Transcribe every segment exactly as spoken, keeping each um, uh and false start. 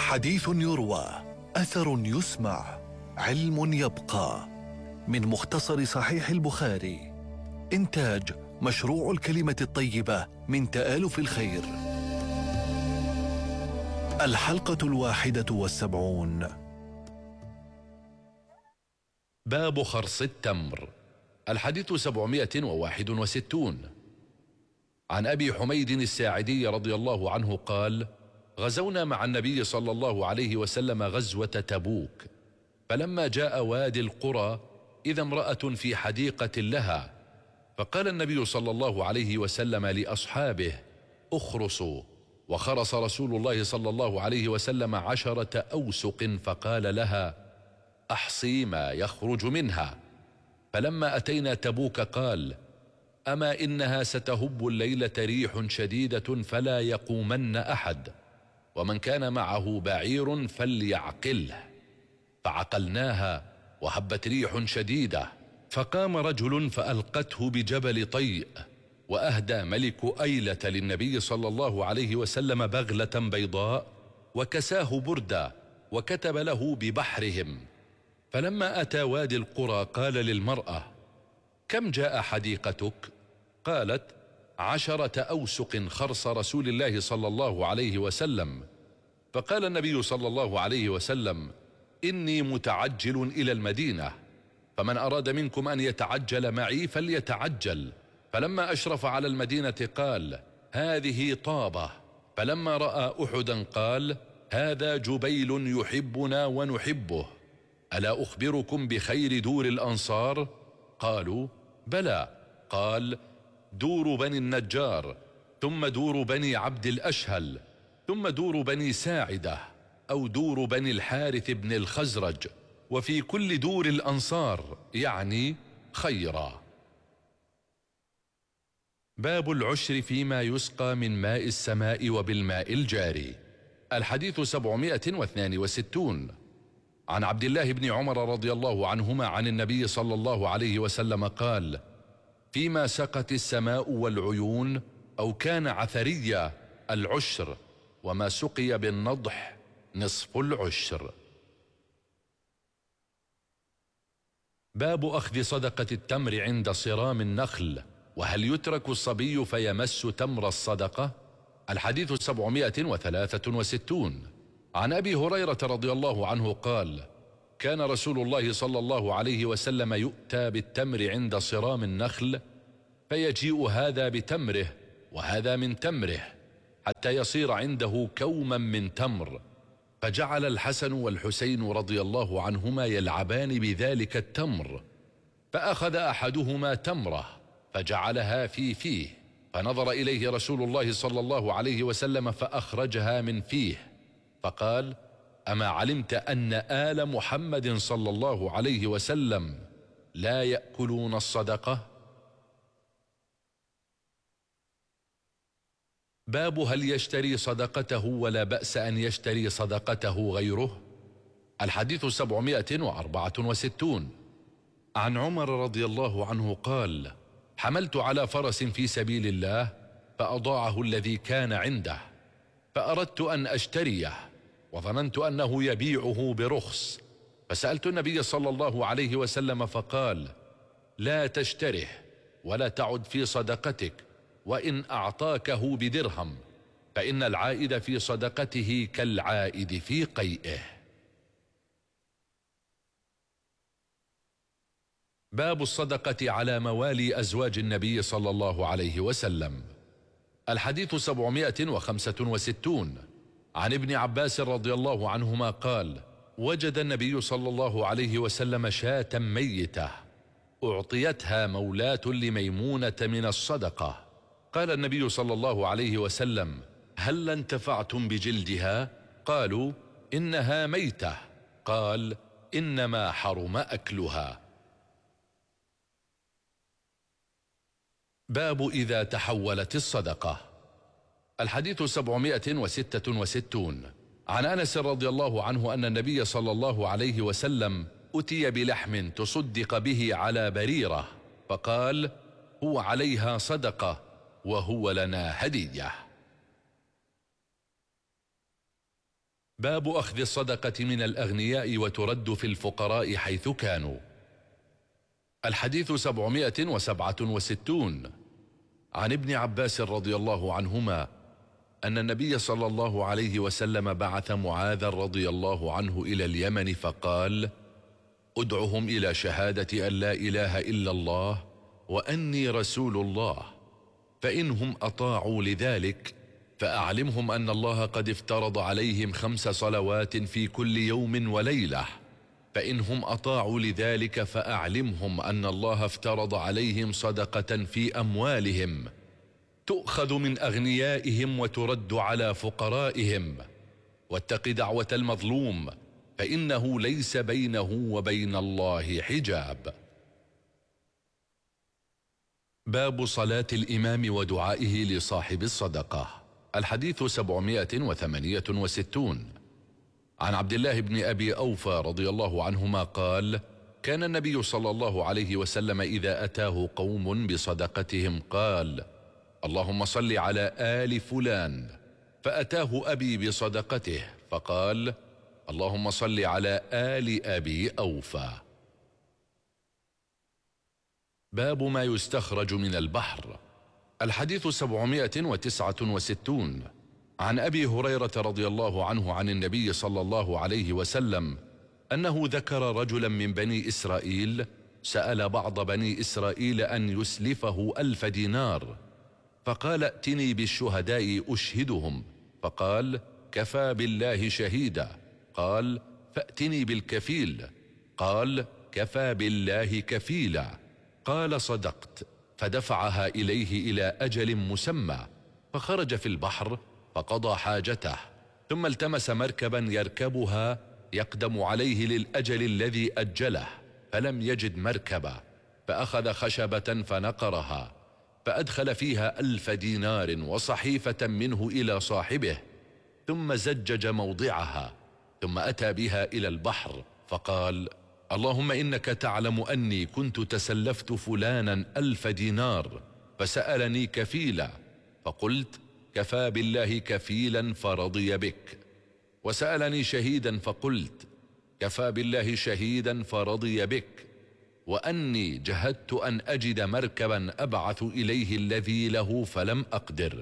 حديث يروى، أثر يسمع، علم يبقى. من مختصر صحيح البخاري. إنتاج مشروع الكلمة الطيبة من تآلف الخير. الحلقة الواحدة والسبعون. باب خرص التمر. الحديث سبعمائة وواحد وستون. عن أبي حميد الساعدي رضي الله عنه قال: غزونا مع النبي صلى الله عليه وسلم غزوة تبوك، فلما جاء وادي القرى إذا امرأة في حديقة لها، فقال النبي صلى الله عليه وسلم لأصحابه: اخرصوا. وخرص رسول الله صلى الله عليه وسلم عشرة أوسق، فقال لها: أحصي ما يخرج منها. فلما أتينا تبوك قال: أما إنها ستهب الليلة ريح شديدة فلا يقومن أحد، ومن كان معه بعير فليعقله. فعقلناها وهبت ريح شديدة، فقام رجل فألقته بجبل طيء، وأهدى ملك أيلة للنبي صلى الله عليه وسلم بغلة بيضاء، وكساه بردا، وكتب له ببحرهم. فلما أتى وادي القرى قال للمرأة: كم جاء حديقتك؟ قالت: عشرة أوسق خرص رسول الله صلى الله عليه وسلم. فقال النبي صلى الله عليه وسلم: إني متعجل إلى المدينة، فمن أراد منكم أن يتعجل معي فليتعجل. فلما أشرف على المدينة قال: هذه طابة. فلما رأى أحدا قال: هذا جبيل يحبنا ونحبه، ألا أخبركم بخير دور الأنصار؟ قالوا: بلى. قال: دور بني النجار، ثم دور بني عبد الأشهل، ثم دور بني ساعدة، أو دور بني الحارث بن الخزرج، وفي كل دور الأنصار، يعني خيرا. باب العشر فيما يسقى من ماء السماء وبالماء الجاري. الحديث سبعمائة واثنان وستون. عن عبد الله بن عمر رضي الله عنهما عن النبي صلى الله عليه وسلم قال: فيما سقت السماء والعيون أو كان عثريا العشر، وما سقي بالنضح نصف العشر. باب أخذ صدقة التمر عند صرام النخل، وهل يترك الصبي فيمس تمر الصدقة؟ الحديث سبعمائة وثلاثة وستون. عن أبي هريرة رضي الله عنه قال: كان رسول الله صلى الله عليه وسلم يؤتى بالتمر عند صرام النخل، فيجيء هذا بتمره وهذا من تمره، حتى يصير عنده كوما من تمر، فجعل الحسن والحسين رضي الله عنهما يلعبان بذلك التمر، فأخذ أحدهما تمره فجعلها في فيه، فنظر إليه رسول الله صلى الله عليه وسلم فأخرجها من فيه، فقال: أما علمت أن آل محمد صلى الله عليه وسلم لا يأكلون الصدقة؟ باب هل يشتري صدقته ولا بأس أن يشتري صدقته غيره؟ الحديث سبعمائة وأربعة وستون. عن عمر رضي الله عنه قال: حملت على فرس في سبيل الله، فأضاعه الذي كان عنده، فأردت أن أشتريه، وظننت أنه يبيعه برخص، فسألت النبي صلى الله عليه وسلم فقال: لا تشتره ولا تعد في صدقتك، وإن أعطاكه بدرهم، فإن العائد في صدقته كالعائد في قيئه. باب الصدقة على موالي أزواج النبي صلى الله عليه وسلم. الحديث سبعمائة وخمسة وستون. عن ابن عباس رضي الله عنهما قال: وجد النبي صلى الله عليه وسلم شاة ميتة أعطيتها مولاة لميمونة من الصدقة، قال النبي صلى الله عليه وسلم: هل انتفعتم بجلدها؟ قالوا: إنها ميتة. قال: إنما حرم أكلها. باب إذا تحولت الصدقة. الحديث سبعمائة وستة وستون. عن أنس رضي الله عنه أن النبي صلى الله عليه وسلم أتي بلحم تصدق به على بريرة، فقال: هو عليها صدقة وهو لنا هدية. باب أخذ الصدقة من الأغنياء وترد في الفقراء حيث كانوا. الحديث سبعمائة وسبعة وستون. عن ابن عباس رضي الله عنهما أن النبي صلى الله عليه وسلم بعث معاذ رضي الله عنه إلى اليمن فقال: ادعهم إلى شهادة أن لا إله إلا الله وأني رسول الله، فإنهم أطاعوا لذلك فأعلمهم أن الله قد افترض عليهم خمس صلوات في كل يوم وليلة، فإنهم أطاعوا لذلك فأعلمهم أن الله افترض عليهم صدقة في أموالهم تؤخذ من أغنيائهم وترد على فقرائهم، واتق دعوة المظلوم فإنه ليس بينه وبين الله حجاب. باب صلاة الإمام ودعائه لصاحب الصدقة. الحديث سبعمائة وثمانية وستون. عن عبد الله بن أبي أوفى رضي الله عنهما قال: كان النبي صلى الله عليه وسلم إذا أتاه قوم بصدقتهم قال: اللهم صل على آل فلان، فأتاه أبي بصدقته فقال: اللهم صل على آل أبي أوفى. باب ما يستخرج من البحر. الحديث سبعمائة وتسعة وستون. عن أبي هريرة رضي الله عنه عن النبي صلى الله عليه وسلم أنه ذكر رجلا من بني إسرائيل سأل بعض بني إسرائيل أن يسلفه ألف دينار، فقال: ائتني بالشهداء أشهدهم، فقال: كفى بالله شهيدا. قال: فأتني بالكفيل. قال: كفى بالله كفيلا. قال: صدقت. فدفعها إليه إلى أجل مسمى، فخرج في البحر فقضى حاجته، ثم التمس مركبا يركبها يقدم عليه للأجل الذي أجله، فلم يجد مركبا، فأخذ خشبة فنقرها، فأدخل فيها ألف دينار وصحيفة منه إلى صاحبه، ثم زجج موضعها، ثم أتى بها إلى البحر فقال: اللهم إنك تعلم أني كنت تسلفت فلانا ألف دينار فسألني كفيلا، فقلت: كفى بالله كفيلا، فرضي بك. وسألني شهيدا فقلت: كفى بالله شهيدا، فرضي بك. وأني جهدت أن أجد مركبا أبعث إليه الذي له فلم أقدر،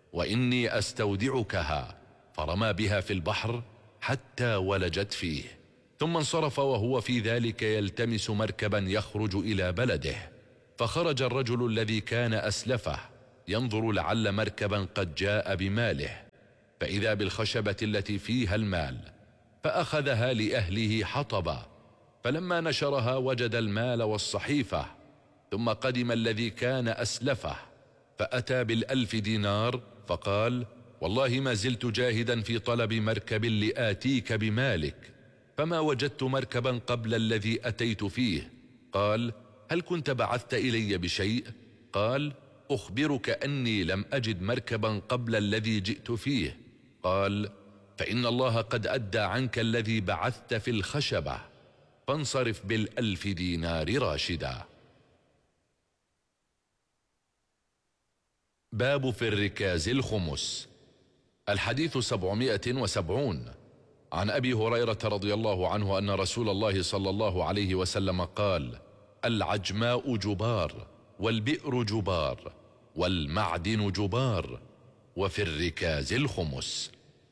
وإني أستودعكها، فرمى بها في البحر حتى ولجت فيه، ثم انصرف وهو في ذلك يلتمس مركبا يخرج إلى بلده. فخرج الرجل الذي كان أسلفه ينظر لعل مركبا قد جاء بماله، فإذا بالخشبة التي فيها المال، فأخذها لأهله حطبا، فلما نشرها وجد المال والصحيفة. ثم قدم الذي كان أسلفه فأتى بالألف دينار فقال: والله ما زلت جاهدا في طلب مركب لآتيك بمالك، فما وجدت مركبا قبل الذي أتيت فيه. قال: هل كنت بعثت إلي بشيء؟ قال: أخبرك أني لم أجد مركبا قبل الذي جئت فيه. قال: فإن الله قد أدى عنك الذي بعثت في الخشبة، فانصرف بالألف دينار راشدا. باب في الركاز الخمس. الحديث سبعمائة وسبعون. عن أبي هريرة رضي الله عنه أن رسول الله صلى الله عليه وسلم قال: العجماء جبار، والبئر جبار، والمعدن جبار، وفي الركاز الخمس.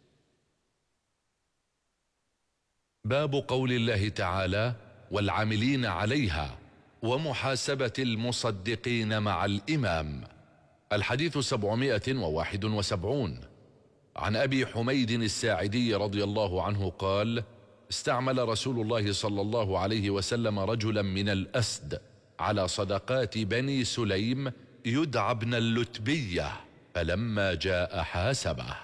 باب قول الله تعالى: والعاملين عليها، ومحاسبة المصدقين مع الإمام. الحديث سبعمائة وواحد وسبعون. عن أبي حميد الساعدي رضي الله عنه قال: استعمل رسول الله صلى الله عليه وسلم رجلا من الأسد على صدقات بني سليم يدعى ابن اللتبية، فلما جاء حاسبه.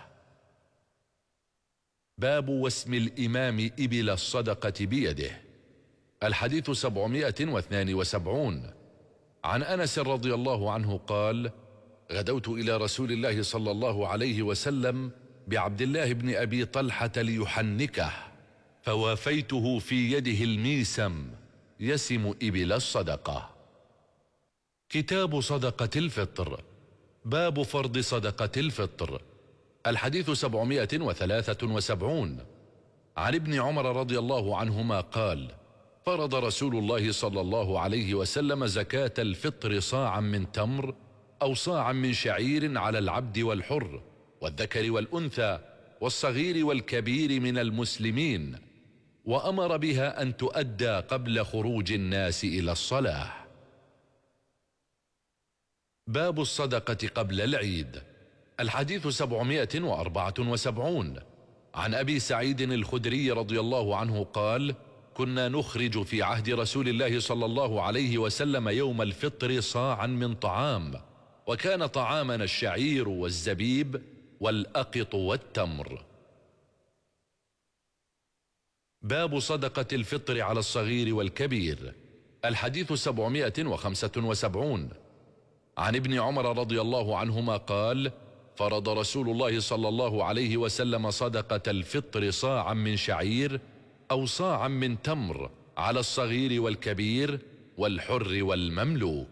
باب واسم الإمام إبل الصدقة بيده. الحديث سبعمائة واثنان وسبعون. عن أنس رضي الله عنه قال: غدوت إلى رسول الله صلى الله عليه وسلم بعبد الله بن أبي طلحة ليحنكه، فوافيته في يده الميسم يسم إبل الصدقة. كتاب صدقة الفطر. باب فرض صدقة الفطر. الحديث سبعمائة وثلاثة وسبعون. عن ابن عمر رضي الله عنهما قال: فرض رسول الله صلى الله عليه وسلم زكاة الفطر صاعا من تمر أو صاعا من شعير على العبد والحر والذكر والأنثى والصغير والكبير من المسلمين، وأمر بها أن تؤدى قبل خروج الناس إلى الصلاة. باب الصدقة قبل العيد. الحديث سبعمائة وأربعة وسبعون. عن أبي سعيد الخدري رضي الله عنه قال: كنا نخرج في عهد رسول الله صلى الله عليه وسلم يوم الفطر صاعا من طعام، وكان طعامنا الشعير والزبيب والأقط والتمر. باب صدقة الفطر على الصغير والكبير. الحديث سبعمائة وخمسة وسبعون. عن ابن عمر رضي الله عنهما قال: فرض رسول الله صلى الله عليه وسلم صدقة الفطر صاعا من شعير أو صاعا من تمر على الصغير والكبير والحر والمملوك.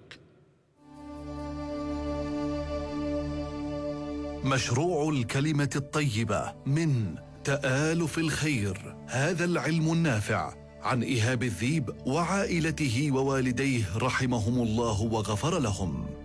مشروع الكلمة الطيبة من تآلف الخير، هذا العلم النافع، عن إيهاب الذيب وعائلته ووالديه رحمهم الله وغفر لهم.